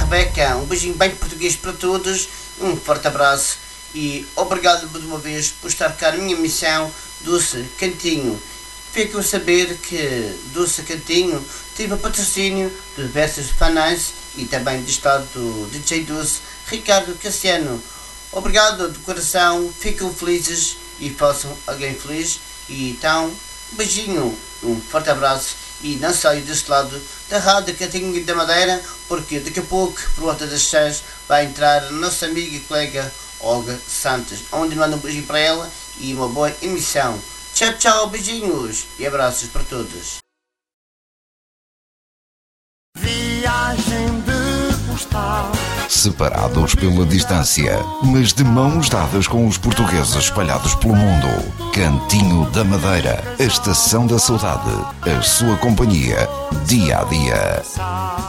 Rebeca. Um beijinho bem português para todos, um forte abraço e obrigado de uma vez por estar cá na minha missão Doce Cantinho. Fiquem a saber que Doce Cantinho teve o patrocínio de diversos fanais e também do estado do DJ Doce Ricardo Cassiano. Obrigado de coração, fiquem felizes e façam alguém feliz. E então, um beijinho, um forte abraço e não saiam deste lado da Rádio Cantinho da Madeira, porque daqui a pouco, por volta das 6, vai entrar a nossa amiga e colega Olga Santos, onde mando um beijinho para ela e uma boa emissão. Tchau, tchau, beijinhos e abraços para todos. Viagem de postal. Separados pela distância, mas de mãos dadas com os portugueses espalhados pelo mundo. Cantinho da Madeira, a estação da saudade, a sua companhia, dia a dia.